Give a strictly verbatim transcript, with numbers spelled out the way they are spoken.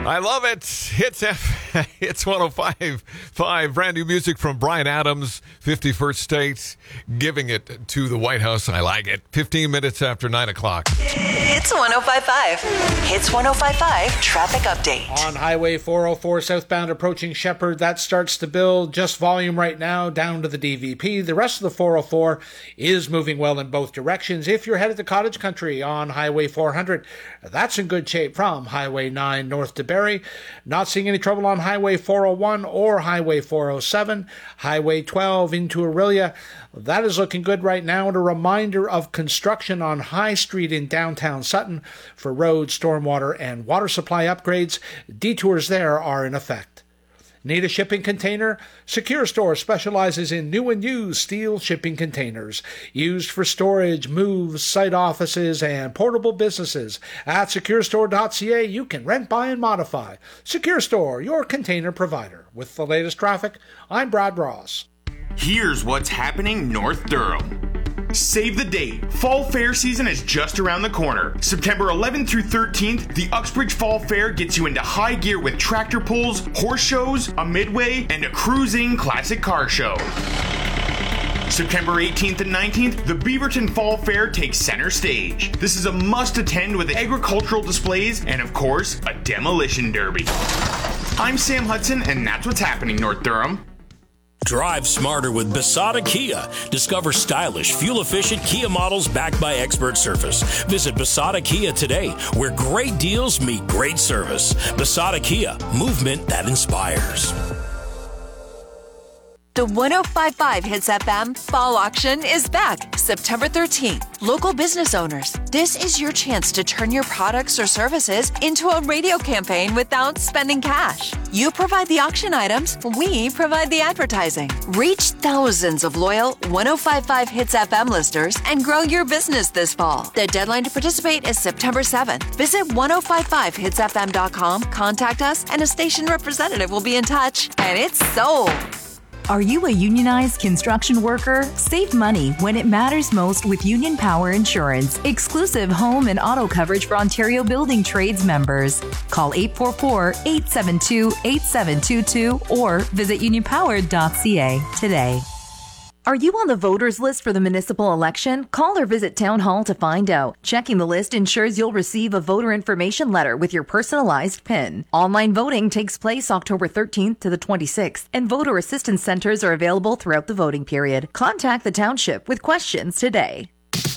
I love it. Hits F, Hits one oh five point five. Brand new music from Bryan Adams, fifty-first State, giving it to the White House. I like it. fifteen minutes after nine o'clock. Hits one oh five point five. Hits one oh five point five traffic update. On Highway four oh four southbound approaching Shepherd, that starts to build. Just volume right now down to the D V P. The rest of the four oh four is moving well in both directions. If you're headed to Cottage Country on Highway four hundred, that's in good shape from Highway nine north to Barrie. Not seeing any trouble on Highway four oh one or Highway four oh seven. Highway twelve into Orillia, that is looking good right now. And a reminder of construction on High Street in downtown Sutton for road, stormwater, and water supply upgrades. Detours there are in effect. Need a shipping container? Secure Store specializes in new and used steel shipping containers used for storage, moves, site offices, and portable businesses. At secure store dot c a, you can rent, buy, and modify. Secure Store, your container provider. With the latest traffic, I'm Brad Ross. Here's what's happening North Durham. Save the date. Fall Fair season is just around the corner. September eleventh through thirteenth, the Uxbridge Fall Fair gets you into high gear with tractor pulls, horse shows, a midway, and a cruising classic car show. September eighteenth and nineteenth, the Beaverton Fall Fair takes center stage. This is a must-attend with agricultural displays and, of course, a demolition derby. I'm Sam Hudson, and that's what's happening North Durham. Drive smarter with Basada Kia. Discover stylish, fuel-efficient Kia models backed by expert service. Visit Basada Kia today, where great deals meet great service. Basada Kia, movement that inspires. The one oh five point five Hits F M Fall Auction is back September thirteenth. Local business owners, this is your chance to turn your products or services into a radio campaign without spending cash. You provide the auction items, we provide the advertising. Reach thousands of loyal one oh five point five Hits F M listeners and grow your business this fall. The deadline to participate is September seventh. Visit one oh five point five hits f m dot com, contact us, and a station representative will be in touch. And it's sold. Are you a unionized construction worker? Save money when it matters most with Union Power Insurance. Exclusive home and auto coverage for Ontario Building Trades members. Call eight four four, eight seven two, eight seven two two or visit union power dot c a today. Are you on the voters list for the municipal election? Call or visit Town Hall to find out. Checking the list ensures you'll receive a voter information letter with your personalized P I N. Online voting takes place October thirteenth to the twenty-sixth, and voter assistance centers are available throughout the voting period. Contact the township with questions today.